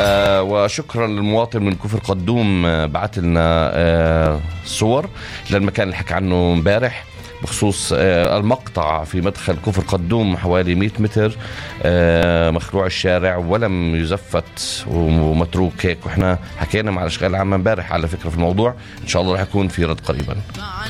وشكرا للمواطن من كفر قدوم بعت لنا صور للمكان اللي حكى عنه امبارح بخصوص المقطع في مدخل كفر قدوم حوالي 100 متر مخلوع الشارع ولم يزفت ومتروك هيك. واحنا حكينا مع الاشغال العامة امبارح على فكرة في الموضوع، ان شاء الله رح يكون في رد قريبا.